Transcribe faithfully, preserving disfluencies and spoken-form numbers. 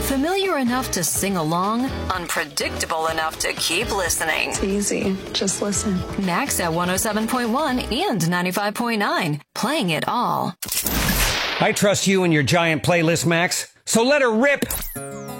Familiar enough to sing along, unpredictable enough to keep listening. It's easy. Just listen. Max at one oh seven point one and ninety-five point nine. Playing it all. I trust you and your giant playlist, Max. So let her rip.